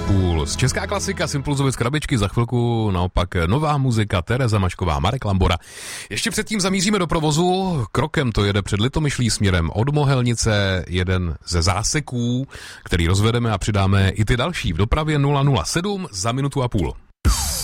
půl. Z česká klasika Simplzovic krabičky, za chvilku naopak nová muzika Tereza Mašková, Marek Lambora. Ještě předtím zamíříme do provozu, krokem to jede před Litomyšlí směrem od Mohelnice, jeden ze záseků, který rozvedeme a přidáme i ty další v dopravě 007 za minutu a půl.